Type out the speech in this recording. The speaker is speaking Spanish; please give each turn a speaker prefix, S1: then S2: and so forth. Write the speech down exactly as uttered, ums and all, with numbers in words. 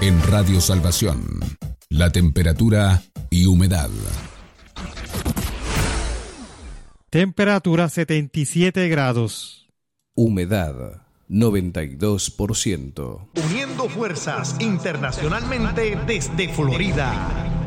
S1: En Radio Salvación, la temperatura y humedad.
S2: Temperatura setenta y siete grados.
S3: Humedad noventa y dos por ciento.
S4: Uniendo fuerzas internacionalmente desde Florida.